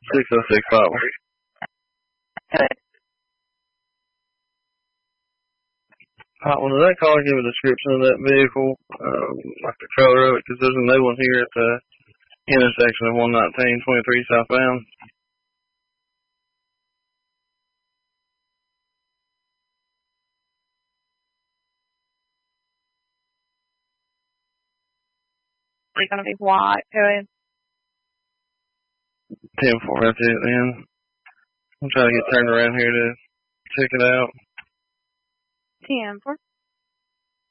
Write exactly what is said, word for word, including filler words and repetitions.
six oh six five. Good. Hot one, did that caller give a description of that vehicle, um, like the color of it? Because there's a new one here at the intersection of one nineteen twenty-three southbound. It's going to be white. Go ahead. ten four, that's it then. I'm trying to get turned around here to check it out. ten four.